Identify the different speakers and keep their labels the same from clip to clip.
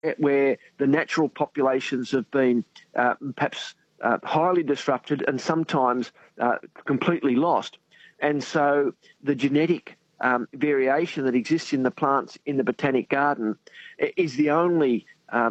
Speaker 1: where the natural populations have been perhaps highly disrupted and sometimes completely lost. And so the genetic variation that exists in the plants in the Botanic Garden is the only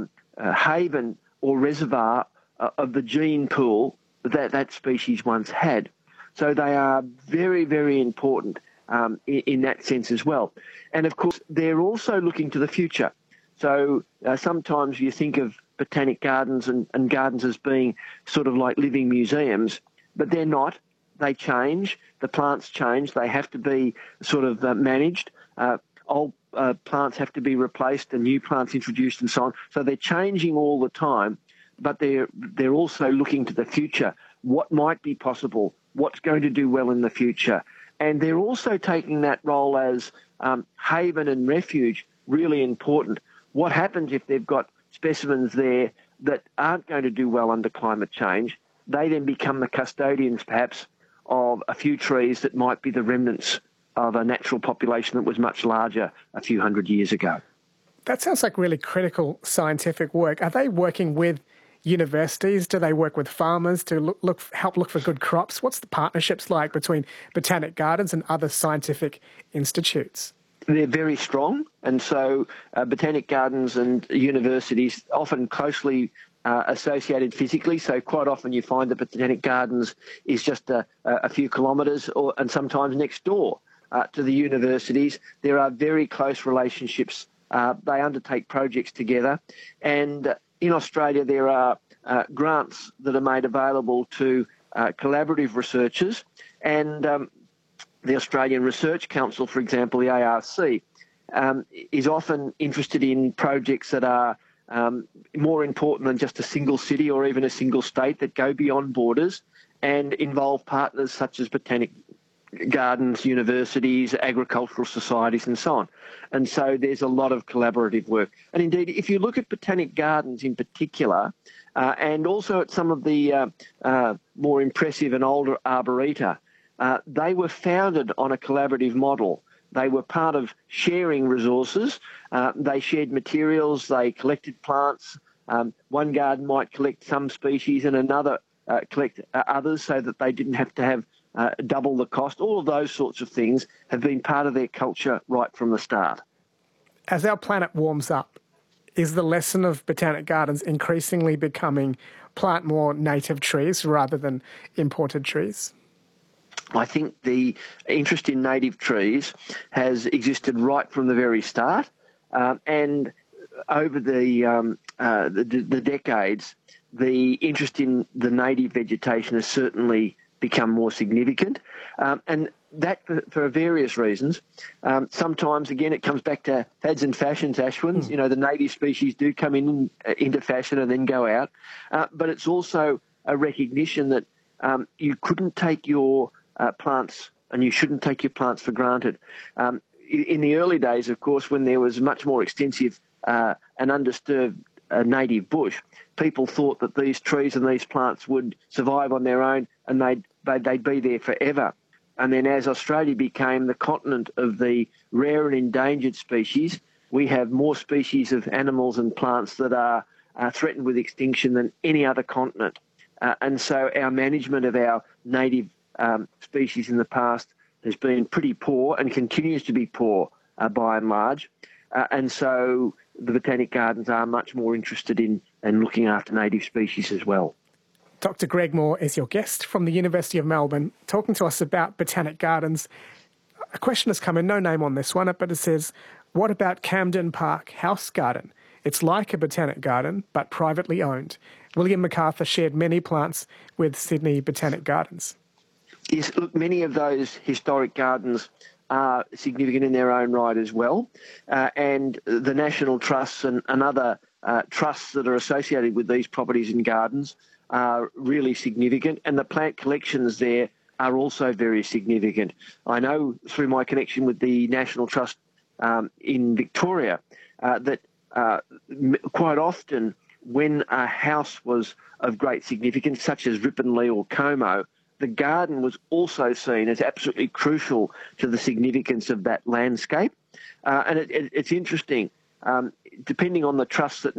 Speaker 1: haven or reservoir of the gene pool that that species once had. So they are very, very important in that sense as well. And of course, they're also looking to the future. So sometimes you think of botanic gardens and gardens as being sort of like living museums, but they're not. They change. The plants change. They have to be sort of managed. Old plants have to be replaced and new plants introduced and so on. So they're changing all the time, but they're also looking to the future. What might be possible? What's going to do well in the future? And they're also taking that role as haven and refuge, really important. What happens if they've got specimens there that aren't going to do well under climate change? They then become the custodians, perhaps, of a few trees that might be the remnants of a natural population that was much larger a few hundred years ago.
Speaker 2: That sounds like really critical scientific work. Are they working with universities? Do they work with farmers to help look for good crops? What's the partnerships like between botanic gardens and other scientific institutes?
Speaker 1: They're very strong, and so botanic gardens and universities often closely associated physically. So quite often you find that botanic gardens is just a few kilometres and sometimes next door to the universities. There are very close relationships. They undertake projects together, and in Australia there are grants that are made available to collaborative researchers, and the Australian Research Council, for example, the ARC, is often interested in projects that are more important than just a single city or even a single state, that go beyond borders and involve partners such as botanic gardens, universities, agricultural societies and so on. And so there's a lot of collaborative work. And indeed, if you look at botanic gardens in particular, and also at some of the more impressive and older arboreta, they were founded on a collaborative model. They were part of sharing resources. They shared materials. They collected plants. One garden might collect some species and another collect others, so that they didn't have to have double the cost. All of those sorts of things have been part of their culture right from the start.
Speaker 2: As our planet warms up, is the lesson of botanic gardens increasingly becoming plant more native trees rather than imported trees?
Speaker 1: I think the interest in native trees has existed right from the very start, and over the decades, the interest in the native vegetation has certainly become more significant, and that for various reasons. Sometimes, again, it comes back to fads and fashions, Ashwin. You know, the native species do come into fashion and then go out, but it's also a recognition that you couldn't take your plants, and you shouldn't take your plants for granted. In the early days, of course, when there was much more extensive and undisturbed native bush, people thought that these trees and these plants would survive on their own and they'd be there forever. And then as Australia became the continent of the rare and endangered species, we have more species of animals and plants that are threatened with extinction than any other continent. And so our management of our native species in the past has been pretty poor and continues to be poor by and large. And so the botanic gardens are much more interested in looking after native species as well.
Speaker 2: Dr. Greg Moore is your guest from the University of Melbourne, talking to us about botanic gardens. A question has come in, no name on this one, but it says, what about Camden Park House Garden? It's like a botanic garden, but privately owned. William MacArthur shared many plants with Sydney Botanic Gardens.
Speaker 1: Yes, look, many of those historic gardens are significant in their own right as well. And the National Trusts and other trusts that are associated with these properties and gardens are really significant. And the plant collections there are also very significant. I know through my connection with the National Trust in Victoria that quite often when a house was of great significance, such as Ripponlea or Como, the garden was also seen as absolutely crucial to the significance of that landscape. And it's interesting, depending on the trust that